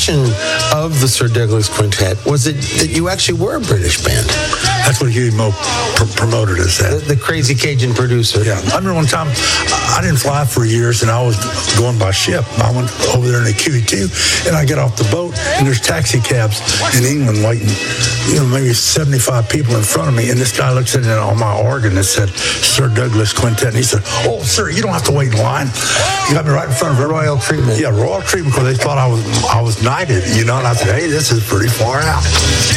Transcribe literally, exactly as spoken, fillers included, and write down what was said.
perception of the Sir Douglas Quintet was it that you actually were a British band. That's what Huey Moe pr- promoted us as. The, the crazy Cajun producer. Yeah. I remember one time, I didn't fly for years, and I was going by ship. I went over there in the Q E two, and I get off the boat, and there's taxi cabs in England waiting, you know, maybe seventy-five people in front of me, and this guy looks at it on my organ that said, Sir Douglas Quintet, and he said, oh, sir, you don't have to wait in line. You got me right in front of a royal treatment. Yeah, royal treatment, because they thought I was I was knighted, you know, and I said, hey, this is pretty far out.